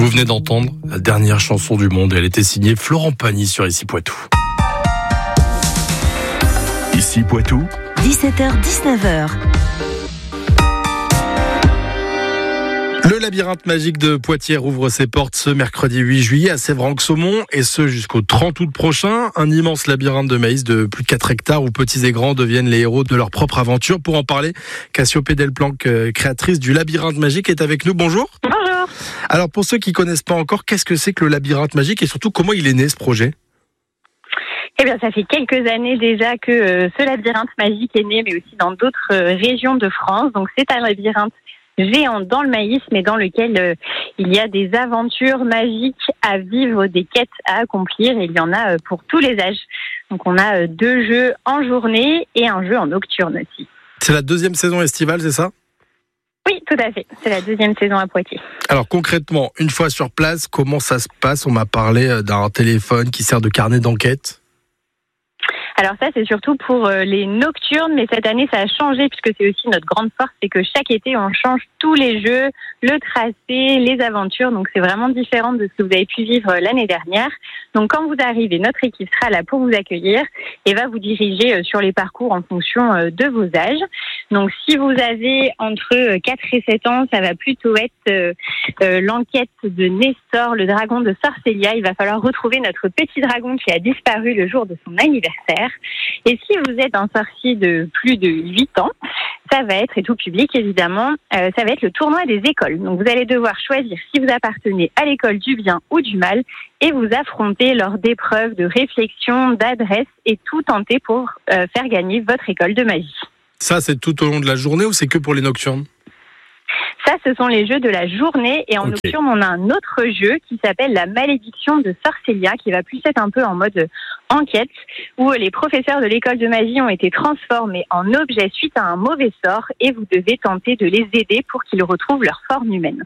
Vous venez d'entendre la dernière chanson du monde. Elle était signée Florent Pagny sur Ici Poitou. Ici Poitou, 17h-19h. Le labyrinthe magique de Poitiers rouvre ses portes ce mercredi 8 juillet à Sévranque-Saumon et ce jusqu'au 30 août prochain. Un immense labyrinthe de maïs de plus de 4 hectares où petits et grands deviennent les héros de leur propre aventure. Pour en parler, Cassiopée Delplanque, créatrice du labyrinthe magique, est avec nous. Bonjour. Bonjour. Alors pour ceux qui ne connaissent pas encore, qu'est-ce que c'est que le labyrinthe magique et surtout comment il est né ce projet ? Eh bien, ça fait quelques années déjà que ce labyrinthe magique est né, mais aussi dans d'autres régions de France. Donc c'est un labyrinthe géant dans le maïs, mais dans lequel il y a des aventures magiques à vivre, des quêtes à accomplir, et il y en a pour tous les âges. Donc on a 2 jeux en journée et un jeu en nocturne aussi. C'est la 2e saison estivale, c'est ça ? Oui, tout à fait. C'est la 2e saison à Poitiers. Alors concrètement, une fois sur place, comment ça se passe ? On m'a parlé d'un téléphone qui sert de carnet d'enquête. Alors ça, c'est surtout pour les nocturnes, mais cette année, ça a changé puisque c'est aussi notre grande force, c'est que chaque été, on change tous les jeux, le tracé, les aventures. Donc c'est vraiment différent de ce que vous avez pu vivre l'année dernière. Donc quand vous arrivez, notre équipe sera là pour vous accueillir et va vous diriger sur les parcours en fonction de vos âges. Donc si vous avez entre 4 et 7 ans, ça va plutôt être l'enquête de Nestor, le dragon de Sorcelia. Il va falloir retrouver notre petit dragon qui a disparu le jour de son anniversaire. Et si vous êtes un sorcier de plus de 8 ans, ça va être, et tout public évidemment, ça va être le tournoi des écoles. Donc vous allez devoir choisir si vous appartenez à l'école du bien ou du mal et vous affronter lors d'épreuves de réflexion, d'adresse et tout tenter pour faire gagner votre école de magie. Ça, c'est tout au long de la journée ou c'est que pour les nocturnes ? Ça, ce sont les jeux de la journée. Et en nocturne, on a un autre jeu qui s'appelle la malédiction de Sorcelia, qui va plus être un peu en mode enquête, où les professeurs de l'école de magie ont été transformés en objets suite à un mauvais sort et vous devez tenter de les aider pour qu'ils retrouvent leur forme humaine.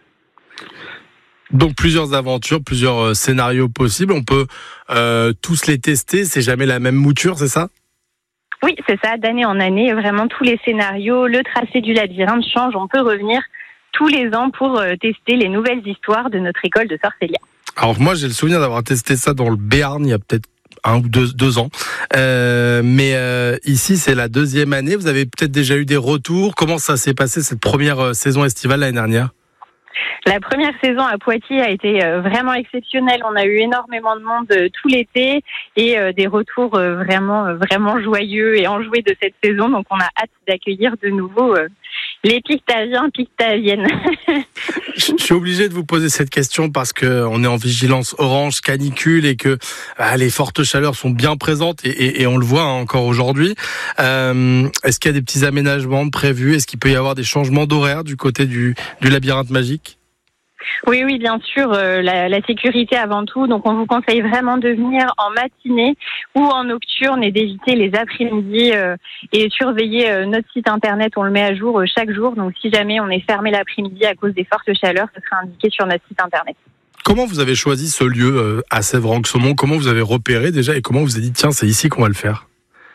Donc plusieurs aventures, plusieurs scénarios possibles. On peut tous les tester. C'est jamais la même mouture, c'est ça ? Oui, c'est ça. D'année en année, vraiment tous les scénarios, le tracé du labyrinthe change. On peut revenir tous les ans pour tester les nouvelles histoires de notre école de Sorcelia. Alors moi, j'ai le souvenir d'avoir testé ça dans le Béarn il y a peut-être 1 ou 2 ans. Mais ici, c'est la 2e année. Vous avez peut-être déjà eu des retours. Comment ça s'est passé cette première saison estivale l'année dernière ? La première saison à Poitiers a été vraiment exceptionnelle. On a eu énormément de monde tout l'été et des retours vraiment joyeux et enjoués de cette saison. Donc on a hâte d'accueillir de nouveau les Pictaviens, Pictaviennes. Je suis obligé de vous poser cette question parce que on est en vigilance orange, canicule et que les fortes chaleurs sont bien présentes et on le voit encore aujourd'hui. Est-ce qu'il y a des petits aménagements prévus ? Est-ce qu'il peut y avoir des changements d'horaire du côté du labyrinthe magique ? Oui, bien sûr, la sécurité avant tout. Donc, on vous conseille vraiment de venir en matinée ou en nocturne et d'éviter les après-midi et surveiller notre site internet. On le met à jour chaque jour. Donc, si jamais on est fermé l'après-midi à cause des fortes chaleurs, ce sera indiqué sur notre site internet. Comment vous avez choisi ce lieu à Sévranque-Saumon ? Comment vous avez repéré déjà et comment vous avez dit tiens, c'est ici qu'on va le faire ?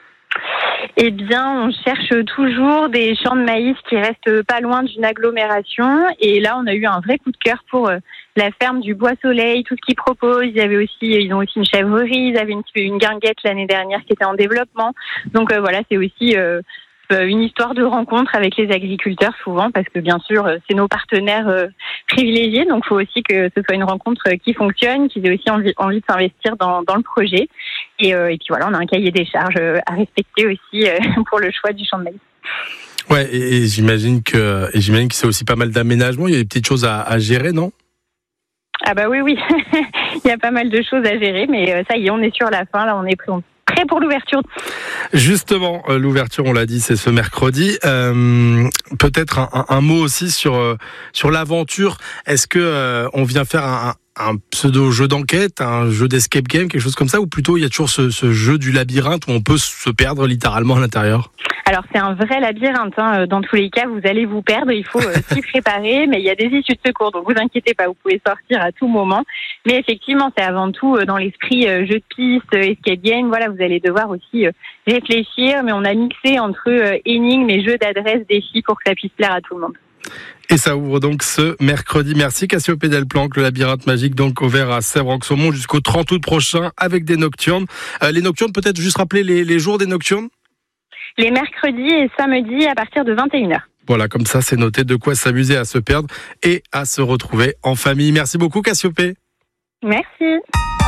Eh bien, on cherche toujours des champs de maïs qui restent pas loin d'une agglomération. Et là, on a eu un vrai coup de cœur pour la ferme du Bois-Soleil, tout ce qu'ils proposent. Ils ont aussi une chèvrerie, ils avaient une guinguette l'année dernière qui était en développement. Donc voilà, c'est aussi une histoire de rencontre avec les agriculteurs souvent, parce que bien sûr, c'est nos partenaires privilégiés. Donc, il faut aussi que ce soit une rencontre qui fonctionne, qu'ils aient aussi envie de s'investir dans le projet. Et puis voilà, on a un cahier des charges à respecter aussi pour le choix du champ de maïs. Ouais, et j'imagine que c'est aussi pas mal d'aménagements. Il y a des petites choses à gérer, non ? Ah bah oui. Il y a pas mal de choses à gérer, mais ça y est, on est sur la fin. Là, on est prêt pour l'ouverture. Justement, l'ouverture, on l'a dit, c'est ce mercredi. Peut-être un mot aussi sur l'aventure. Est-ce que on vient faire un pseudo-jeu d'enquête, un jeu d'escape game, quelque chose comme ça, ou plutôt il y a toujours ce jeu du labyrinthe où on peut se perdre littéralement à l'intérieur ? Alors c'est un vrai labyrinthe, dans tous les cas vous allez vous perdre, il faut s'y préparer, mais il y a des issues de secours, donc vous inquiétez pas, vous pouvez sortir à tout moment. Mais effectivement c'est avant tout dans l'esprit jeu de piste, escape game, voilà, vous allez devoir aussi réfléchir, mais on a mixé entre énigmes et jeux d'adresse, défis pour que ça puisse plaire à tout le monde. Et ça ouvre donc ce mercredi. Merci Cassiopée Delplanque, le labyrinthe magique donc ouvert à Sèvres-en-Saumon jusqu'au 30 août prochain avec des nocturnes. Les nocturnes, peut-être juste rappeler les jours des nocturnes ? Les mercredis et samedis à partir de 21h. Voilà, comme ça c'est noté, de quoi s'amuser à se perdre et à se retrouver en famille. Merci beaucoup Cassiopée. Merci.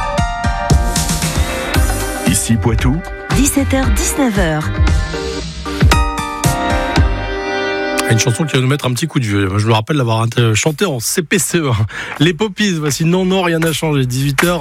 Ici Poitou, 17h-19h. Une chanson qui va nous mettre un petit coup de vieux. Je me rappelle l'avoir chanté en CPCE1. Les Poppies, voici Non, rien n'a changé, 18h.